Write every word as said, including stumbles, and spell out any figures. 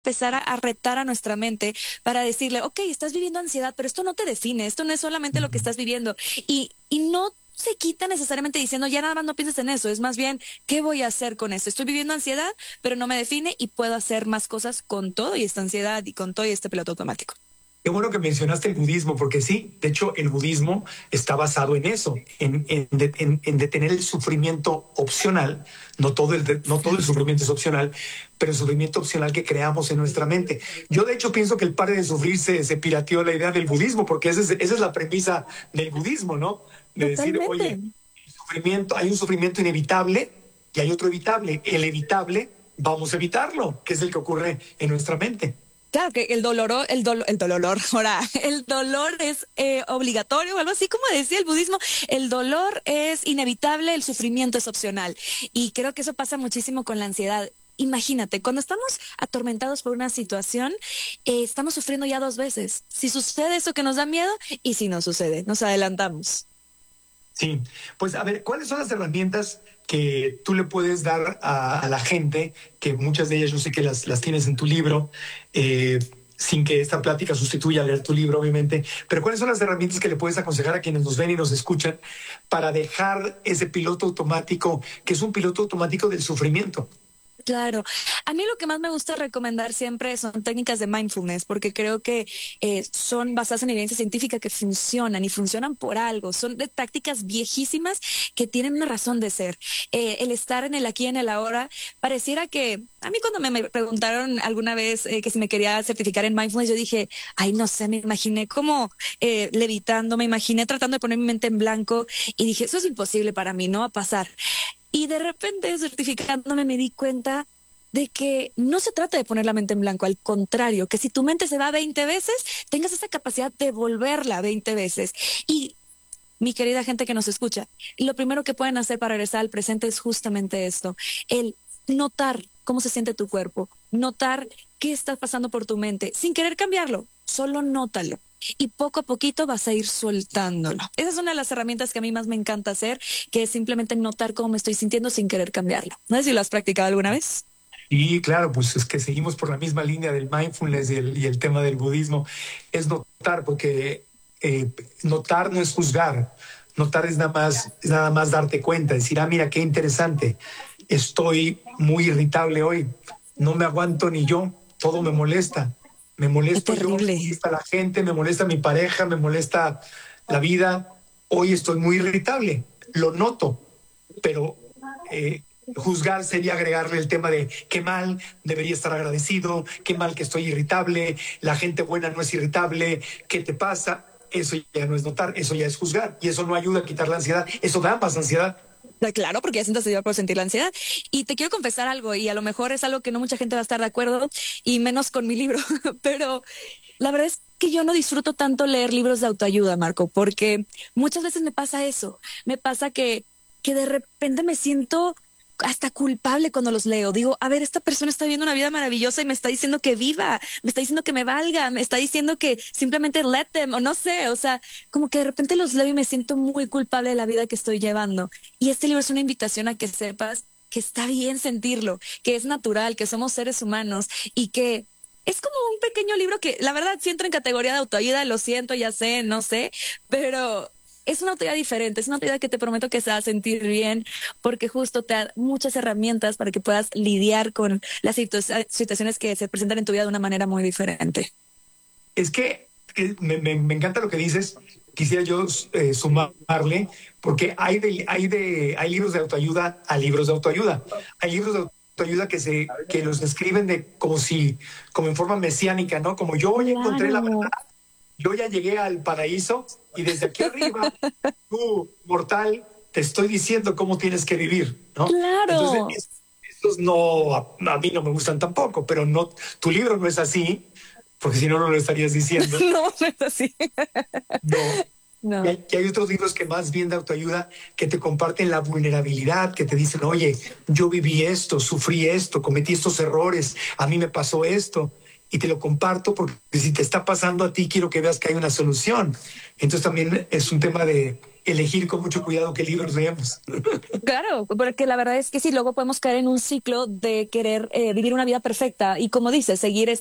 empezar a, a retar a nuestra mente para decirle, ok, estás viviendo ansiedad, pero esto no te define, esto no es solamente lo que estás viviendo. Y, y no se quita necesariamente diciendo, ya nada más no pienses en eso, es más bien, ¿qué voy a hacer con esto? Estoy viviendo ansiedad, pero no me define y puedo hacer más cosas con todo y esta ansiedad y con todo y este piloto automático. Qué bueno que mencionaste el budismo, porque sí, de hecho, el budismo está basado en eso, en, en, de- en- en detener el sufrimiento opcional. No todo el, de- no todo el sufrimiento es opcional, pero el sufrimiento opcional que creamos en nuestra mente. Yo, de hecho, pienso que el pare de sufrir se, se pirateó la idea del budismo, porque esa es, esa es la premisa del budismo, ¿no? De decir, Totalmente. oye, el sufrimiento, hay un sufrimiento inevitable y hay otro evitable. El evitable, vamos a evitarlo, que es el que ocurre en nuestra mente. Claro que el dolor, el dolor, el dolor, ahora, el dolor es eh, obligatorio o algo así como decía el budismo, el dolor es inevitable, el sufrimiento es opcional. Y creo que eso pasa muchísimo con la ansiedad. Imagínate, cuando estamos atormentados por una situación, eh, estamos sufriendo ya dos veces. Si sucede eso que nos da miedo y si no sucede, nos adelantamos. Sí, pues a ver, ¿cuáles son las herramientas que tú le puedes dar a, a la gente, que muchas de ellas yo sé que las, las tienes en tu libro, eh, sin que esta plática sustituya a leer tu libro, obviamente, pero cuáles son las herramientas que le puedes aconsejar a quienes nos ven y nos escuchan para dejar ese piloto automático, que es un piloto automático del sufrimiento? Claro, a mí lo que más me gusta recomendar siempre son técnicas de mindfulness, porque creo que eh, son basadas en evidencia científica que funcionan y funcionan por algo. Son de tácticas viejísimas que tienen una razón de ser. Eh, el estar en el aquí y en el ahora, pareciera que a mí cuando me, me preguntaron alguna vez eh, que si me quería certificar en mindfulness, yo dije, ay, no sé, me imaginé como eh, levitando, me imaginé tratando de poner mi mente en blanco y dije, eso es imposible para mí, no va a pasar. Y de repente, certificándome, me di cuenta de que no se trata de poner la mente en blanco, al contrario, que si tu mente se va veinte veces, tengas esa capacidad de volverla veinte veces. Y mi querida gente que nos escucha, lo primero que pueden hacer para regresar al presente es justamente esto, el notar cómo se siente tu cuerpo, notar qué está pasando por tu mente, sin querer cambiarlo, solo nótalo. Y poco a poquito vas a ir soltándolo. Esa es una de las herramientas que a mí más me encanta hacer, que es simplemente notar cómo me estoy sintiendo sin querer cambiarlo. No sé si lo has practicado alguna vez. Y claro, pues es que seguimos por la misma línea del mindfulness y el, y el tema del budismo. Es notar, porque eh, notar no es juzgar. Notar es nada más, es nada más darte cuenta, decir, ah, mira, qué interesante. Estoy muy irritable hoy. No me aguanto ni yo. Todo me molesta. Me Qué molesto yo, me terrible. molesta la gente, me molesta mi pareja, me molesta la vida. Hoy estoy muy irritable. Lo noto, pero eh, juzgar sería agregarle el tema de qué mal, debería estar agradecido, qué mal que estoy irritable, la gente buena no es irritable, ¿qué te pasa? Eso ya no es notar, eso ya es juzgar y eso no ayuda a quitar la ansiedad, eso da más ansiedad. Ah, claro, porque ya sientes ayuda por sentir la ansiedad. Y te quiero confesar algo, y a lo mejor es algo que no mucha gente va a estar de acuerdo, y menos con mi libro, pero la verdad es que yo no disfruto tanto leer libros de autoayuda, Marco, porque muchas veces me pasa eso. Me pasa que, que de repente me siento hasta culpable cuando los leo. Digo, a ver, esta persona está viviendo una vida maravillosa y me está diciendo que viva, me está diciendo que me valga, me está diciendo que simplemente let them, o no sé, o sea, como que de repente los leo y me siento muy culpable de la vida que estoy llevando. Y este libro es una invitación a que sepas que está bien sentirlo, que es natural, que somos seres humanos y que es como un pequeño libro que la verdad sí entra en categoría de autoayuda, lo siento, ya sé, no sé, pero es una autoayuda diferente, es una autoayuda que te prometo que se va a sentir bien porque justo te da muchas herramientas para que puedas lidiar con las situ situaciones que se presentan en tu vida de una manera muy diferente. Es que eh, me, me, me encanta lo que dices, quisiera yo eh, sumarle, porque hay, de, hay, de, hay libros de autoayuda a libros de autoayuda. Hay libros de autoayuda que, se, que los escriben de, como si, como en forma mesiánica, ¿no? Como yo ya encontré la verdad, Claro, yo ya llegué al paraíso y desde aquí arriba, tú, mortal, te estoy diciendo cómo tienes que vivir, ¿no? Entonces, claro. es- estos no, a, a mí no me gustan tampoco, pero no, tu libro no es así, porque si no, no lo estarías diciendo. No, no es así. No. Y No. hay, y hay otros libros que más bien de autoayuda que te comparten la vulnerabilidad, que te dicen, oye, yo viví esto, sufrí esto, cometí estos errores, a mí me pasó esto, y te lo comparto porque si te está pasando a ti, quiero que veas que hay una solución. Entonces también es un tema de, elegir con mucho cuidado qué libros leemos. Claro, porque la verdad es que sí, luego podemos caer en un ciclo de querer eh, vivir una vida perfecta y como dices, seguir es